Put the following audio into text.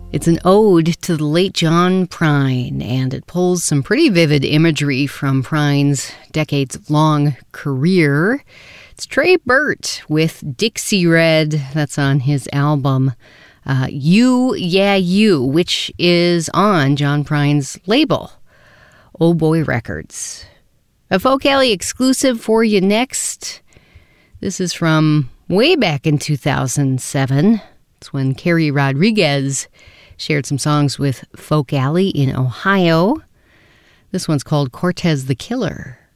It's an ode to the late John Prine, and it pulls some pretty vivid imagery from Prine's decades-long career. It's Trey Burt with Dixie Red. That's on his album You, Yeah, You, which is on John Prine's label, Oh Boy Records. A Folk Alley exclusive for you next. This is from way back in 2007. It's when Carrie Rodriguez shared some songs with Folk Alley in Ohio. This one's called Cortez the Killer.